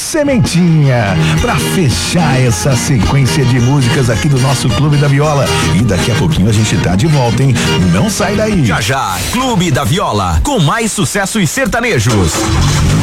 Sementinha, pra fechar essa sequência de músicas aqui do nosso Clube da Viola. E daqui a pouquinho a gente tá de volta, hein? Não sai daí. Já já, Clube da Viola, com mais sucessos sertanejos.